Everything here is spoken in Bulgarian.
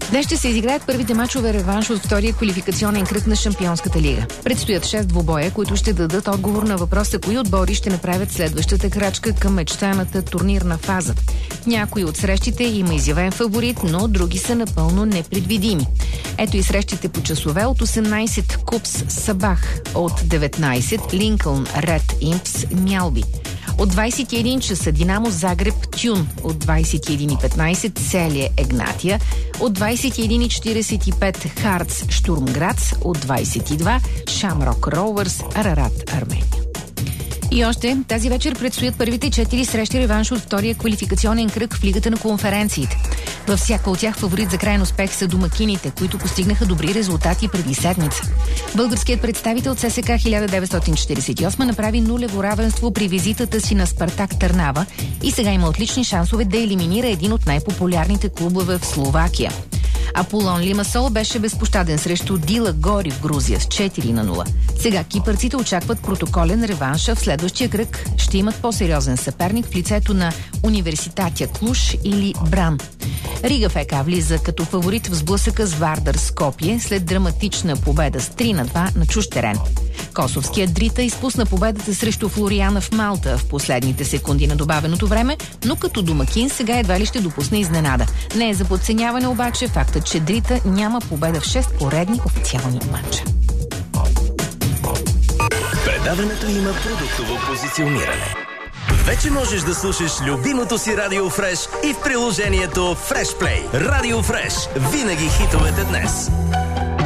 Днес ще се изиграят първите мачове реванш от втория квалификационен кръг на Шампионската лига. Предстоят 6 двубоя, които ще дадат отговор на въпроса кои отбори ще направят следващата крачка към мечтаната турнирна фаза. Някои от срещите има изявен фаворит, но други са напълно непредвидими. Ето и срещите по часове: от 18 Купс Сабах, от 19 Линкълн Ред Импс Мялби. От 21 часа Динамо Загреб Тюн, от 21:15 Целия Егнатия, от 21:45 Харц Штурмграц, от 22 Шамрок Роувърс Арарат Армения. И още, тази вечер предстоят първите 4 срещи реванш от втория квалификационен кръг в Лигата на конференциите. Във всяка от тях фаворит за крайен успех са домакините, които постигнаха добри резултати преди седмица. Българският представител ЦСКА 1948 направи нулево равенство при визитата си на Спартак Търнава и сега има отлични шансове да елиминира един от най-популярните клубове в Словакия. Аполон Лимасол беше безпощаден срещу Дила Гори в Грузия с 4-0. Сега кипърците очакват протоколен реванш, а в следващия кръг ще имат по-сериозен съперник в лицето на Университатя Клуш или Бран. Рига ФК влиза като фаворит в сблъсъка с Вардар Скопие след драматична победа с 3-2 на чужд терен. Косовският Дрита изпусна победата срещу Флориана в Малта в последните секунди на добавеното време, но като домакин сега едва ли ще допусне изненада. Не е за подценяване обаче фактът, че Дрита няма победа в 6 поредни официални матча. Предаването има продуктово позициониране. Вече можеш да слушаш любимото си Радио Фреш и в приложението Фреш Плей. Радио Фреш. Винаги хитовете днес.